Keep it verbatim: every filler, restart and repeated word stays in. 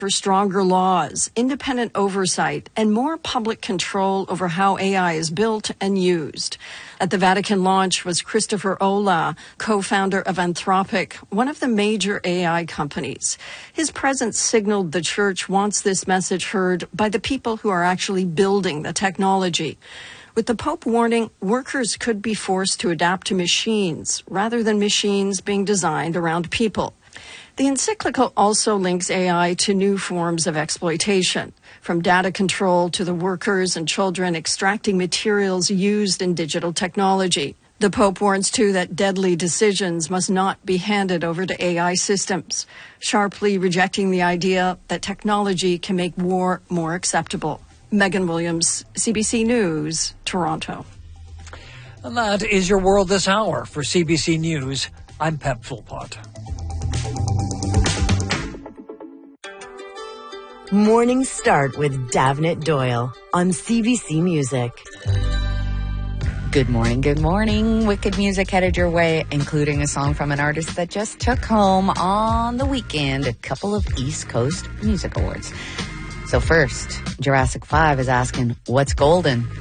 for stronger laws, independent oversight, and more public control over how A I is built and used. At the Vatican launch was Christopher Olah, co-founder of Anthropic, one of the major A I companies. His presence signaled the church wants this message heard by the people who are actually building the technology. With the Pope warning, workers could be forced to adapt to machines rather than machines being designed around people. The encyclical also links A I to new forms of exploitation, from data control to the workers and children extracting materials used in digital technology. The Pope warns, too, that deadly decisions must not be handed over to A I systems, sharply rejecting the idea that technology can make war more acceptable. Megan Williams, C B C News, Toronto. And that is your world this hour. For C B C News, I'm Pep Philpott. Mornings start with Davnit Doyle on C B C Music. Good morning, good morning. Wicked music headed your way, including a song from an artist that just took home on the weekend a couple of East Coast Music Awards. So first, Jurassic five is asking, what's golden?